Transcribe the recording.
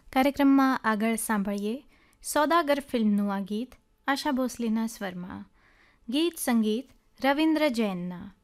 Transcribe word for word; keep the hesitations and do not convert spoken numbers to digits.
કાર્યક્રમમાં આગળ સાંભળીએ સોદાગર ફિલ્મનું આ ગીત આશા ભોસલેના સ્વરમાં. ગીત સંગીત રવિન્દ્ર જૈનના.